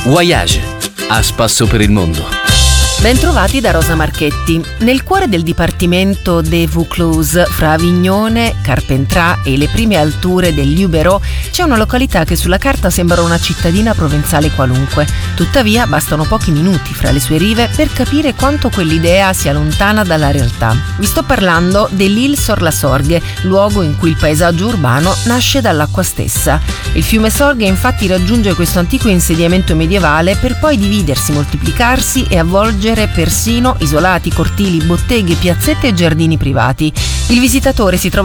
Voyage, a spasso per il mondo. Bentrovati da Rosa Marchetti. Nel cuore del dipartimento de Vaucluse, fra Avignone, Carpentras e le prime alture del Luberon, c'è una località che sulla carta sembra una cittadina provenzale qualunque. Tuttavia, bastano pochi minuti fra le sue rive per capire quanto quell'idea sia lontana dalla realtà. Vi sto parlando dell'Isle-sur-la-Sorgue, luogo in cui il paesaggio urbano nasce dall'acqua stessa. Il fiume Sorgue infatti raggiunge questo antico insediamento medievale per poi dividersi, moltiplicarsi e avvolgere persino isolati, cortili, botteghe, piazzette e giardini privati. Il visitatore si trova